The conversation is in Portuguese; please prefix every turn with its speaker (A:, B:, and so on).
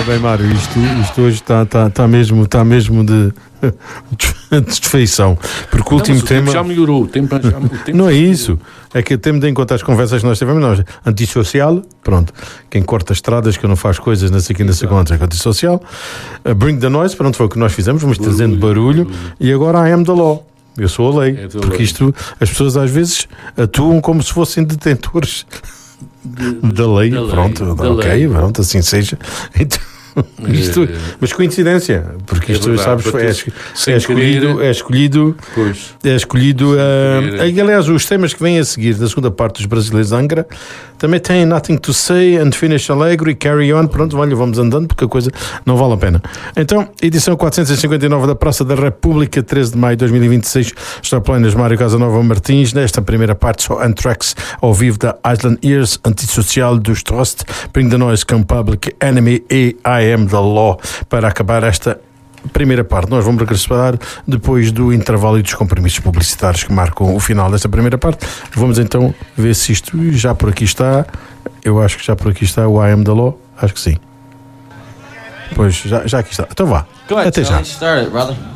A: bem, Mário, isto hoje está mesmo de desfeição. Porque o último tema.
B: Já melhorou. O tempo
A: não é isso. É que temos em conta as conversas que nós tivemos. Nós, antissocial, pronto. Quem corta estradas, que não faz coisas, não sei o que, não sei quanto, é antissocial. Bring the noise, pronto, foi o que nós fizemos, mas trazendo barulho. E agora I am the law. Eu sou a lei. Porque isto, as pessoas às vezes atuam como se fossem detentores da lei. Pronto, ok, pronto, assim seja. Então. Isto, mas coincidência, porque isto, verdade, sabes, é escolhido. Aliás, os temas que vêm a seguir da segunda parte dos Brasileiros Angra também têm Nothing to Say, Unfinished Allegro e Carry On. Pronto, olha, vamos andando porque a coisa não vale a pena. Então, edição 459 da Praça da República, 13 de maio de 2026. Está plenas Mário Casanova Martins. Nesta primeira parte, só Anthrax ao vivo da Island Ears, Antissocial dos Trust, Bring the Noise com Public Enemy e I Am the Law, para acabar esta primeira parte. Nós vamos regressar depois do intervalo e dos compromissos publicitários que marcam o final desta primeira parte. Vamos então ver se isto já por aqui está. Eu acho que já por aqui está o I Am the Law. Acho que sim. Pois, já aqui está. Então vá. Até já.
C: Start it, brother.